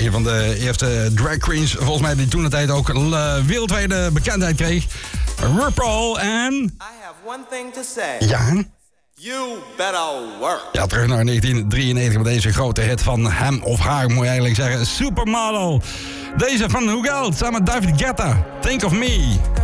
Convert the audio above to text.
een van de eerste drag queens, volgens mij, die toen de tijd ook wereldwijde bekendheid kreeg. RuPaul en... I have one thing to say. Ja? You better work. Ja, terug naar 1993 met deze grote hit van hem of haar, moet je eigenlijk zeggen. Supermodel. Deze van Who Else, samen met David Guetta. Think of Me.